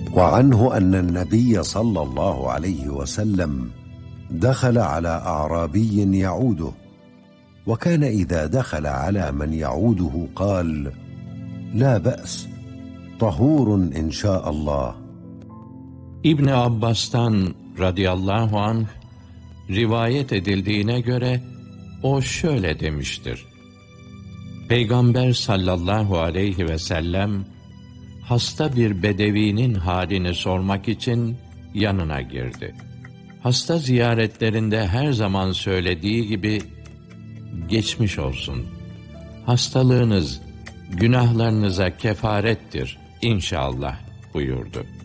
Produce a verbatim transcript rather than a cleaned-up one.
وعنه أن النبي صلى الله عليه وسلم دخل على أعرابي يعوده، وكان إذا دخل على من يعوده قال: لا بأس، طهور إن شاء الله. İbn Abbas'tan radıyallahu anh rivayet edildiğine göre o şöyle demiştir: Peygamber sallallahu aleyhi ve sellem hasta bir bedevinin halini sormak için yanına girdi. Hasta ziyaretlerinde her zaman söylediği gibi geçmiş olsun, hastalığınız günahlarınıza kefarettir inşallah buyurdu.